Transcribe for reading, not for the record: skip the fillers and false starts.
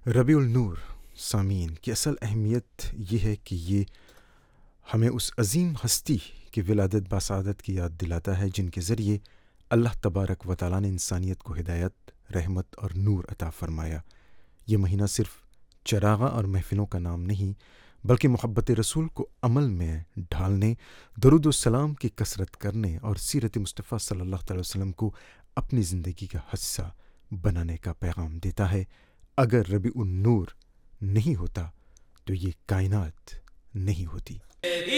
रबीउल नूर सामीन की असल अहमियत ये है कि ये हमें उस अज़ीम हस्ती की विलादत बासादत की याद दिलाता है जिनके ज़रिए अल्लाह तबारक व तआला ने इंसानियत को हिदायत, रहमत और नूर अता फ़रमाया। ये महीना सिर्फ़ चराग़ा और महफ़िलों का नाम नहीं, बल्कि मोहब्बत रसूल को अमल में ढालने, दरूद व सलाम की कसरत करने और सीरत मुस्तफ़ा सल्लल्लाहु अलैहि वसल्लम को अपनी ज़िंदगी का हिस्सा बनाने का पैगाम देता है। अगर रबीउन नूर नहीं होता तो ये कायनात नहीं होती।